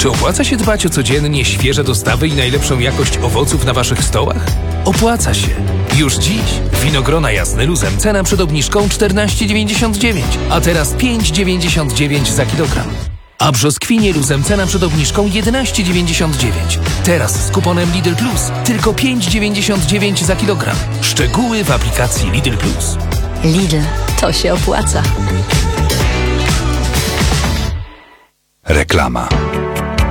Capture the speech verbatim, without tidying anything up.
Czy opłaca się dbać o codziennie świeże dostawy i najlepszą jakość owoców na waszych stołach? Opłaca się. Już dziś winogrona Jasny Luzem cena przed obniżką czternaście dziewięćdziesiąt dziewięć, a teraz pięć dziewięćdziesiąt dziewięć za kilogram. A brzoskwinie Luzem cena przed obniżką jedenaście dziewięćdziesiąt dziewięć. Teraz z kuponem Lidl Plus tylko pięć dziewięćdziesiąt dziewięć za kilogram. Szczegóły w aplikacji Lidl Plus. Lidl, to się opłaca. Reklama.